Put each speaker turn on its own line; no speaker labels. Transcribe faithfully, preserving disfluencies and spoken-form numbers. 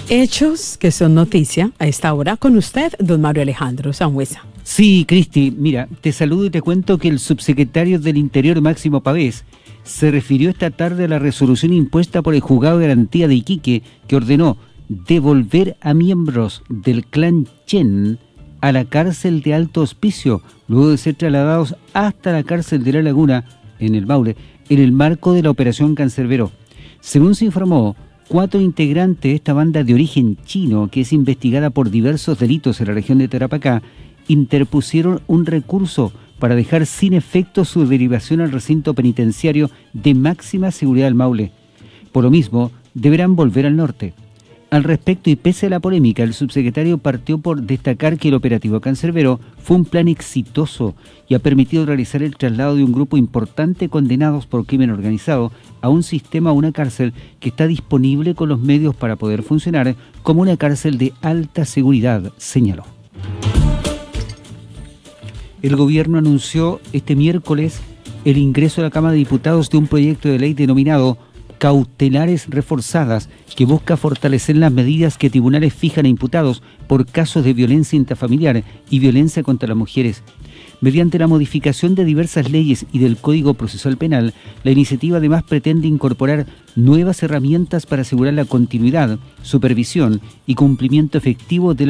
Hechos que son noticia a esta hora con usted, don Mario Alejandro Sangüesa.
Sí, Cristi, mira, te saludo y te cuento que el subsecretario del Interior, Máximo Pavés, se refirió esta tarde a la resolución impuesta por el Juzgado de Garantía de Iquique, que ordenó devolver a miembros del clan Chen a la cárcel de Alto Hospicio, luego de ser trasladados hasta la cárcel de La Laguna, en el Maule, en el marco de la Operación Cancerbero. Según se informó, cuatro integrantes de esta banda de origen chino, que es investigada por diversos delitos en la región de Tarapacá, interpusieron un recurso para dejar sin efecto su derivación al recinto penitenciario de máxima seguridad del Maule. Por lo mismo, deberán volver al norte. Al respecto, y pese a la polémica, el subsecretario partió por destacar que el operativo Cancerbero fue un plan exitoso y ha permitido realizar el traslado de un grupo importante de condenados por crimen organizado a un sistema, a una cárcel que está disponible con los medios para poder funcionar como una cárcel de alta seguridad, señaló. El gobierno anunció este miércoles el ingreso a la Cámara de Diputados de un proyecto de ley denominado Cautelares Reforzadas, que busca fortalecer las medidas que tribunales fijan a imputados por casos de violencia intrafamiliar y violencia contra las mujeres. Mediante la modificación de diversas leyes y del Código Procesal Penal, la iniciativa además pretende incorporar nuevas herramientas para asegurar la continuidad, supervisión y cumplimiento efectivo de la